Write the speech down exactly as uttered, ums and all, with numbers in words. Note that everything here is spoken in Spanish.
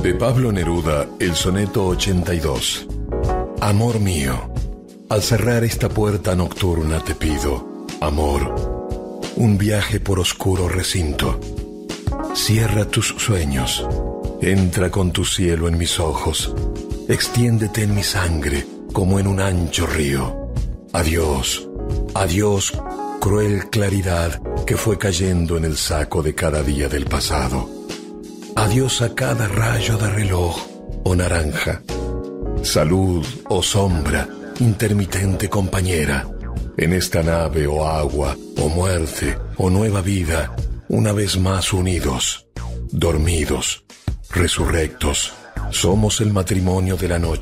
De Pablo Neruda, el soneto ochenta y dos. Amor mío, al cerrar esta puerta nocturna te pido, amor, un viaje por oscuro recinto. Cierra tus sueños, entra con tu cielo en mis ojos, extiéndete en mi sangre como en un ancho río. Adiós, adiós, cruel claridad que fue cayendo en el saco de cada día del pasado. Adiós a cada rayo de reloj o naranja. Salud o sombra, intermitente compañera. En esta nave o agua o muerte o nueva vida, una vez más unidos, dormidos, resurrectos, somos el matrimonio de la noche.